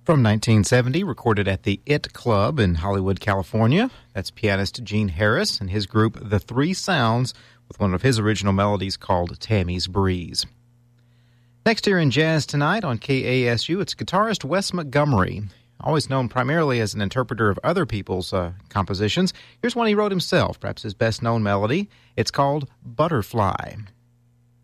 From 1970, recorded at the It Club in Hollywood, California. That's pianist Gene Harris and his group The Three Sounds with one of his original melodies called Tammy's Breeze. Next here in Jazz Tonight on KASU, it's guitarist Wes Montgomery. Always known primarily as an interpreter of other people's compositions. Here's one he wrote himself, perhaps his best-known melody. It's called Butterfly.